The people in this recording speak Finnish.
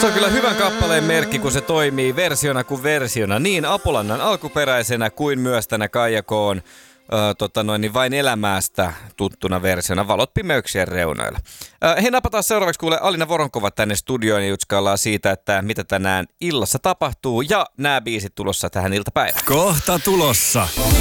Se on kyllä hyvän kappaleen merkki, kun se toimii versiona kuin versiona, niin Apolannan alkuperäisenä kuin myös tänä Kaija K:n vain elämästä tuttuna versiona Valot pimeyksien reunoilla. Hei, napataan seuraavaksi kuule Alina Voronkova tänne studioon ja jutskaillaan siitä, että mitä tänään illassa tapahtuu ja nämä biisit tulossa tähän iltapäivään. Kohta tulossa.